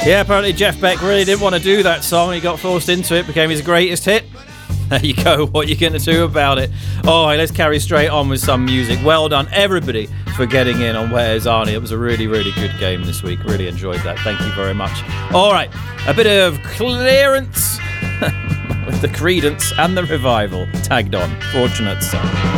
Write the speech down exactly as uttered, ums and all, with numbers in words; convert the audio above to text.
Yeah, apparently Jeff Beck really didn't want to do that song. He got forced into it, became his greatest hit. There you go. What are you going to do about it? All right, let's carry straight on with some music. Well done, everybody, for getting in on Where's Arnie. It was a really, really good game this week. Really enjoyed that. Thank you very much. All right, a bit of clearance with the Creedence and the Revival tagged on. Fortunate Son.